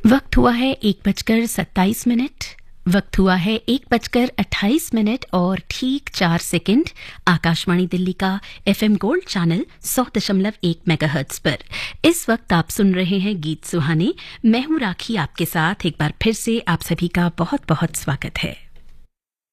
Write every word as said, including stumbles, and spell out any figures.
वक्त हुआ है एक बजकर सत्ताईस मिनट वक्त हुआ है एक बजकर अट्ठाईस मिनट और ठीक चार सेकंड। आकाशवाणी दिल्ली का एफएम गोल्ड चैनल सौ दशमलव एक मेगाहर्ट्ज पर इस वक्त आप सुन रहे हैं गीत सुहाने। मैं हूं राखी, आपके साथ एक बार फिर से आप सभी का बहुत बहुत स्वागत है।